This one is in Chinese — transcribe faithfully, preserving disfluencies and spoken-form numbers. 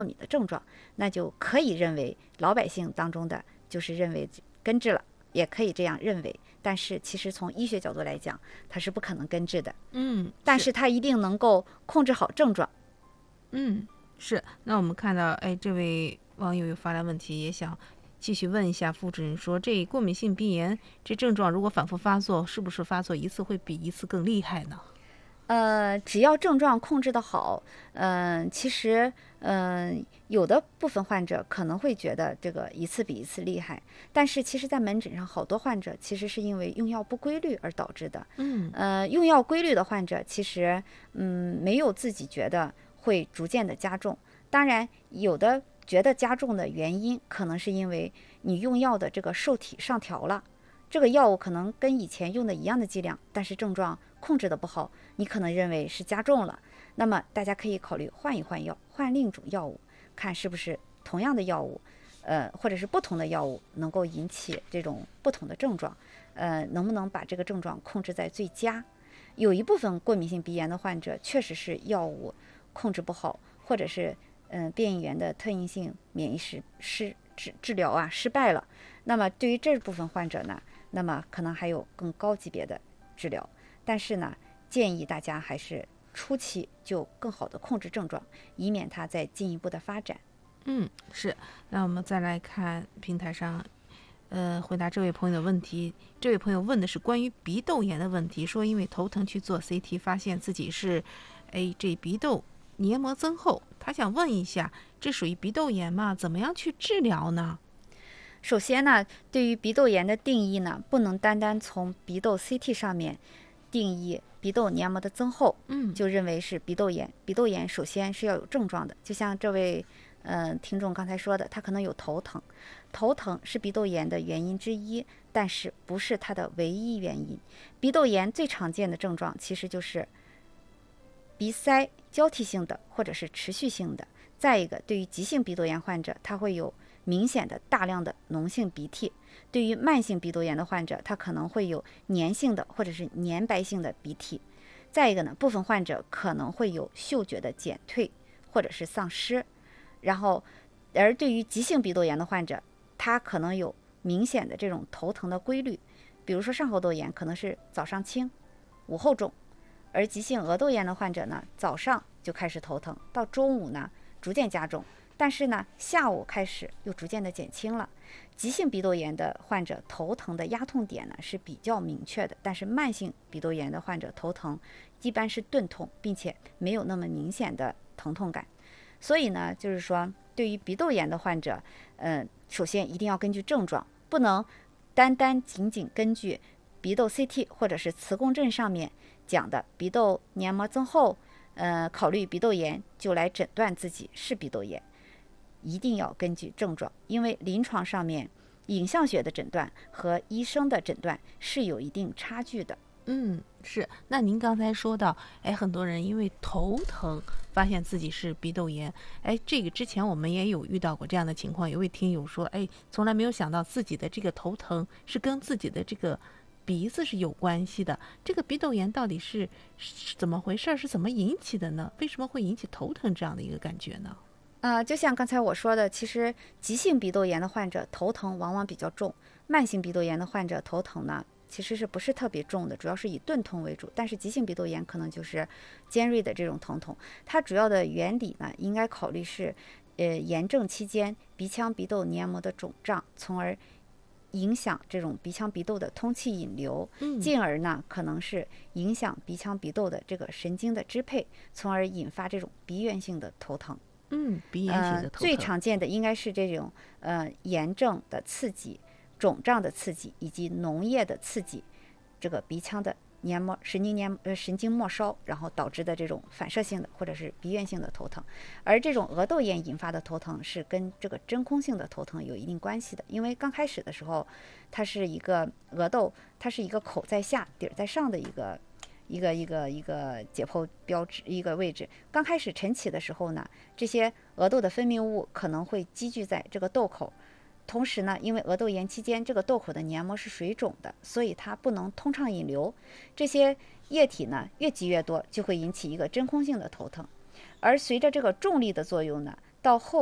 你的症状，那就可以认为老百姓当中的就是认为根治了，也可以这样认为。但是其实从医学角度来讲，它是不可能根治的。 嗯， 但是它一定能够控制好症状。 嗯，是。那我们看到，哎，这位网友又发来问题，也想继续问一下副主任说，这过敏性鼻炎这症状如果反复发作，是不是发作一次会比一次更厉害呢？ 呃，只要症状控制得好，嗯、呃，其实，嗯、呃，有的部分患者可能会觉得这个一次比一次厉害，但是其实，在门诊上，好多患者其实是因为用药不规律而导致的。 嗯， 呃，用药规律的患者，其实，嗯，没有自己觉得会逐渐的加重。当然，有的觉得加重的原因，可能是因为你用药的这个受体上调了。这个药物可能跟以前用的一样的剂量，但是症状控制的不好，你可能认为是加重了。那么大家可以考虑换一换药，换另一种药物，看是不是同样的药物，呃，或者是不同的药物能够引起这种不同的症状，呃，能不能把这个症状控制在最佳？有一部分过敏性鼻炎的患者确实是药物控制不好，或者是嗯、呃、变异源的特应性免疫失失治治疗啊失败了。那么对于这部分患者呢？那么可能还有更高级别的治疗，但是呢，建议大家还是初期就更好的控制症状，以免它再进一步的发展。 嗯，是。那我们再来看平台上，呃，回答这位朋友的问题。这位朋友问的是关于鼻窦炎的问题，说因为头疼去做 C T， 发现自己是，哎，这鼻窦黏膜增厚。他想问一下，这属于鼻窦炎吗？怎么样去治疗呢？ 首先呢，对于鼻窦炎的定义呢，不能单单从鼻窦 C T 上面定义鼻窦黏膜的增厚， 嗯， 就认为是鼻窦炎。鼻窦炎首先是要有症状的，就像这位呃听众刚才说的，他可能有头疼，头疼是鼻窦炎的原因之一，但是不是它的唯一原因。鼻窦炎最常见的症状其实就是鼻塞交替性的或者是持续性的。再一个，对于急性鼻窦炎患者，他会有明显的大量的脓性鼻涕。对于慢性鼻窦炎的患者，他可能会有粘性的或者是粘白性的鼻涕。再一个呢，部分患者可能会有嗅觉的减退或者是丧失。然后，而对于急性鼻窦炎的患者，他可能有明显的这种头疼的规律，比如说上喉窦炎可能是早上轻，午后重，而急性额窦炎的患者呢，早上就开始头疼，到中午呢逐渐加重。但是呢，下午开始又逐渐的减轻了。急性鼻窦炎的患者头疼的压痛点呢是比较明确的，但是慢性鼻窦炎的患者头疼一般是钝痛，并且没有那么明显的疼痛感。所以呢，就是说对于鼻窦炎的患者，呃，首先一定要根据症状，不能单单仅仅根据鼻窦 C T 或者是磁共振上面讲的鼻窦黏膜增厚，呃，考虑鼻窦炎就来诊断自己是鼻窦炎。一定要根据症状，因为临床上面影像学的诊断和医生的诊断是有一定差距的。 嗯，是。那您刚才说到，哎，很多人因为头疼发现自己是鼻窦炎，哎，这个之前我们也有遇到过这样的情况。有位听友说，哎，从来没有想到自己的这个头疼是跟自己的这个鼻子是有关系的。这个鼻窦炎到底是是怎么回事？是怎么引起的呢？为什么会引起头疼这样的一个感觉呢？ 呃，就像刚才我说的，其实急性鼻窦炎的患者头疼往往比较重，慢性鼻窦炎的患者头疼呢其实是不是特别重的，主要是以钝痛为主。但是急性鼻窦炎可能就是尖锐的这种疼痛。它主要的原理呢，应该考虑是，呃，炎症期间鼻腔鼻窦黏膜的肿胀，从而影响这种鼻腔鼻窦的通气引流，进而呢可能是影响鼻腔鼻窦的这个神经的支配，从而引发这种鼻源性的头疼。 嗯，鼻炎型呃， 的头疼。 最常见的应该是这种呃炎症的刺激、肿胀的刺激以及脓液的刺激，这个鼻腔的黏膜、神经黏呃神经末梢，然后导致的这种反射性的或者是鼻源性的头疼。而这种额窦炎引发的头疼是跟这个真空性的头疼有一定关系的，因为刚开始的时候，它是一个额窦，它是一个口在下、底儿在上的一个。一个一个一个解剖标志一个位置，刚开始晨起的时候呢，这些额窦的分泌物可能会积聚在这个窦口，同时呢，因为额窦炎期间这个窦口的黏膜是水肿的，所以它不能通畅引流，这些液体呢越积越多，就会引起一个真空性的头疼。而随着这个重力的作用呢， 到后